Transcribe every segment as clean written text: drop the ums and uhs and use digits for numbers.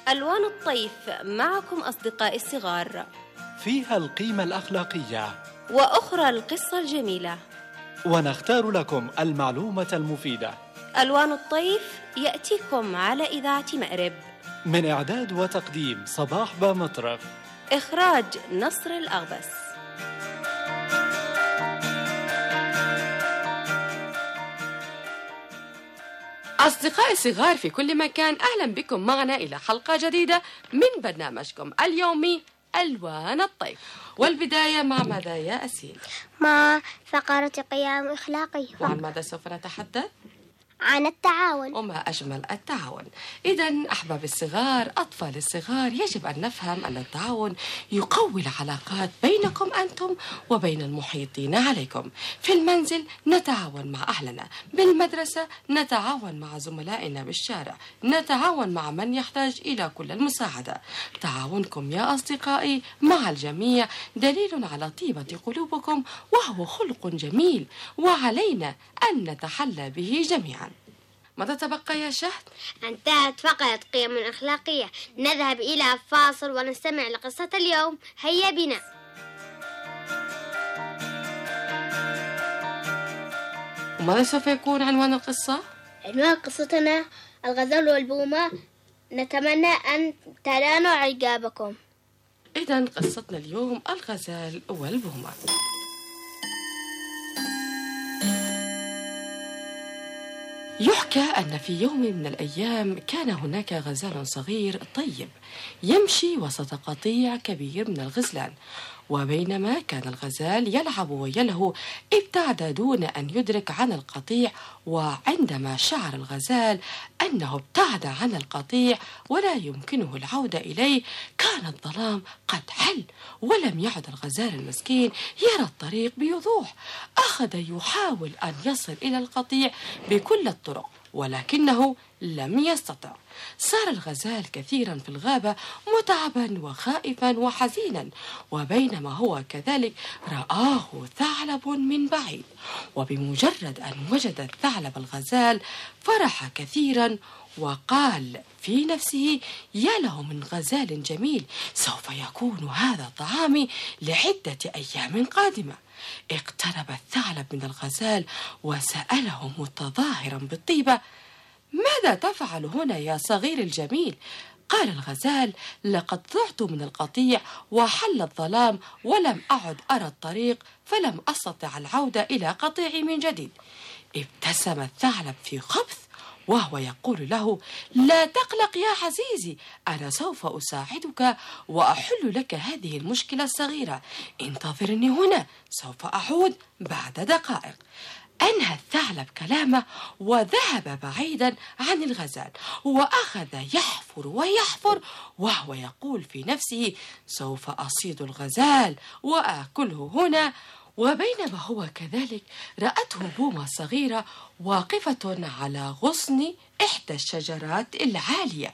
ألوان الطيف معكم أصدقائي الصغار، فيها القيمة الأخلاقية وأخرى القصة الجميلة، ونختار لكم المعلومة المفيدة. ألوان الطيف يأتيكم على إذاعة مأرب، من إعداد وتقديم صباح بامطرف، إخراج نصر الأغبس. أصدقائي الصغار في كل مكان، أهلا بكم معنا إلى حلقة جديدة من برنامجكم اليومي ألوان الطيف. والبداية مع ماذا يا أسيل؟ مع فقرة قيم أخلاقي. وعن ماذا سوف نتحدث؟ عن التعاون. وما أجمل التعاون. إذن أحباب الصغار، أطفال الصغار، يجب أن نفهم أن التعاون يقوي العلاقات بينكم أنتم وبين المحيطين عليكم. في المنزل نتعاون مع أهلنا، بالمدرسة نتعاون مع زملائنا بالشارع، نتعاون مع من يحتاج إلى كل المساعدة. تعاونكم يا أصدقائي مع الجميع دليل على طيبة قلوبكم، وهو خلق جميل وعلينا أن نتحلى به جميعا. ماذا تبقى يا شهد؟ انتهت فقرة قيم أخلاقية. نذهب إلى فاصل ونستمع لقصة اليوم. هيا بنا. وماذا سوف يكون عنوان القصة؟ عنوان قصتنا الغزال والبومة. نتمنى أن تنالوا إعجابكم. إذن قصتنا اليوم الغزال والبومة. يحكى أن في يوم من الأيام كان هناك غزال صغير طيب يمشي وسط قطيع كبير من الغزلان، وبينما كان الغزال يلعب ويلهو ابتعد دون أن يدرك عن القطيع. وعندما شعر الغزال أنه ابتعد عن القطيع ولا يمكنه العودة إليه، كان الظلام قد حل، ولم يعد الغزال المسكين يرى الطريق بوضوح. أخذ يحاول أن يصل إلى القطيع بكل الطرق، ولكنه لم يستطع. صار الغزال كثيرا في الغابة متعبا وخائفا وحزينا، وبينما هو كذلك رآه ثعلب من بعيد، وبمجرد أن وجد الثعلب الغزال فرح كثيرا وقال في نفسه: يا له من غزال جميل، سوف يكون هذا طعامي لعدة أيام قادمة. اقترب الثعلب من الغزال وسأله متظاهرا بالطيبة: ماذا تفعل هنا يا صغير الجميل؟ قال الغزال: لقد ضعت من القطيع وحل الظلام ولم أعد أرى الطريق، فلم أستطع العودة إلى قطيعي من جديد. ابتسم الثعلب في خبث وهو يقول له: لا تقلق يا عزيزي، أنا سوف أساعدك وأحل لك هذه المشكلة الصغيرة. انتظرني هنا، سوف أعود بعد دقائق. أنهى الثعلب كلامه وذهب بعيدا عن الغزال، وأخذ يحفر ويحفر وهو يقول في نفسه: سوف أصيد الغزال وآكله هنا. وبينما هو كذلك رأته بومة صغيرة واقفة على غصن إحدى الشجرات العالية،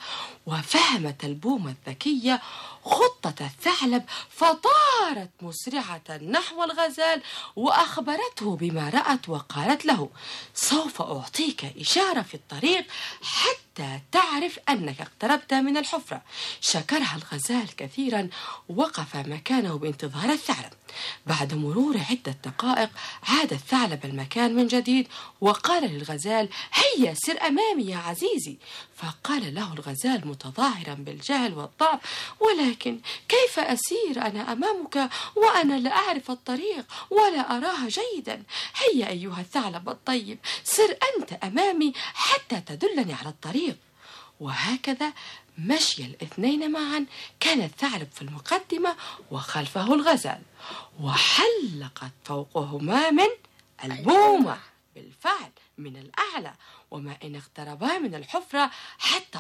وفهمت البومة الذكية خطة الثعلب، فطارت مسرعة نحو الغزال وأخبرته بما رأت، وقالت له: سوف أعطيك إشارة في الطريق حتى تعرف أنك اقتربت من الحفرة. شكرها الغزال كثيرا، وقف مكانه بانتظار الثعلب. بعد مرور عدة دقائق عاد الثعلب المكان من جديد وقال للغزال: هيا سر أمامي يا عزيزي. فقال له الغزال متظاهرا بالجهل والضعف: ولكن كيف أسير أنا أمامك وأنا لا أعرف الطريق ولا أراها جيدا؟ هيا أيها الثعلب الطيب، سر أنت أمامي حتى تدلني على الطريق. وهكذا مشي الاثنين معا، كان الثعلب في المقدمة وخلفه الغزال، وحلقت فوقهما من البومة بالفعل من الأعلى، وما إن اقتربا من الحفرة حتى